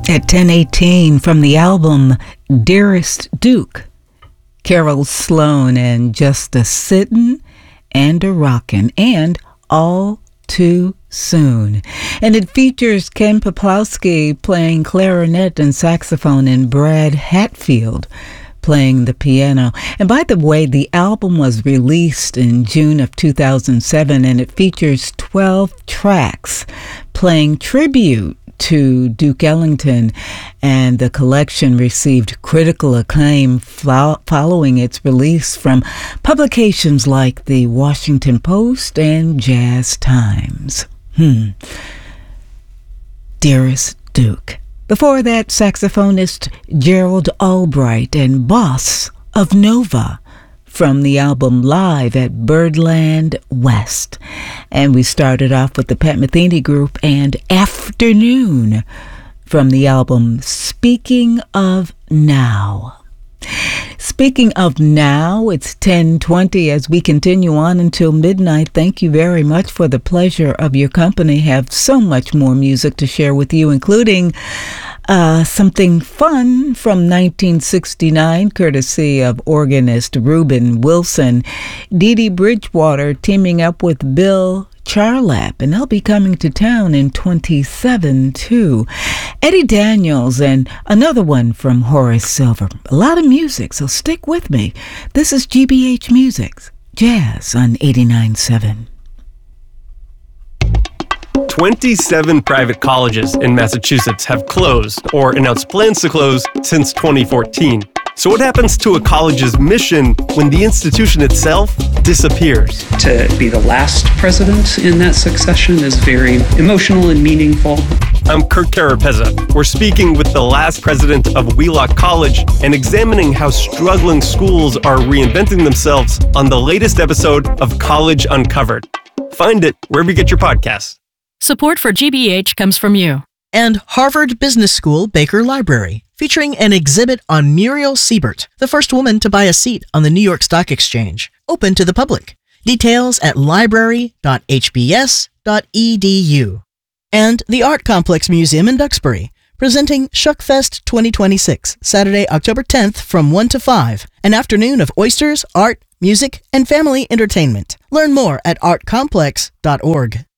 At 10:18 from the album Dearest Duke, Carol Sloan and Just a Sittin' and a Rockin' and All Too Soon. And it features Ken Peplowski playing clarinet and saxophone and Brad Hatfield playing the piano. And by the way, the album was released in June of 2007 and it features 12 tracks playing tribute to Duke Ellington, and the collection received critical acclaim following its release from publications like the Washington Post and Jazz Times. Dearest Duke. Before that, saxophonist Gerald Albright and Boss of Nova from the album Live at Birdland West. And we started off with the Pat Metheny Group and Afternoon from the album Speaking of Now. Speaking of now, it's 10:20 as we continue on until midnight. Thank you very much for the pleasure of your company. Have so much more music to share with you, including something fun from 1969, courtesy of organist Reuben Wilson. Dee Dee Bridgewater teaming up with Bill Charlap, and they'll be coming to town in 27 too. Eddie Daniels and another one from Horace Silver. A lot of music, so stick with me. This is GBH Music's Jazz on 89.7. 27 private colleges in Massachusetts have closed or announced plans to close since 2014. So what happens to a college's mission when the institution itself disappears? To be the last president in that succession is very emotional and meaningful. I'm Kurt Carapezza. We're speaking with the last president of Wheelock College and examining how struggling schools are reinventing themselves on the latest episode of College Uncovered. Find it wherever you get your podcasts. Support for GBH comes from you. And Harvard Business School Baker Library, featuring an exhibit on Muriel Siebert, the first woman to buy a seat on the New York Stock Exchange, open to the public. Details at library.hbs.edu. And the Art Complex Museum in Duxbury, presenting Shuckfest 2026, Saturday, October 10th from 1 to 5, an afternoon of oysters, art, music, and family entertainment. Learn more at artcomplex.org.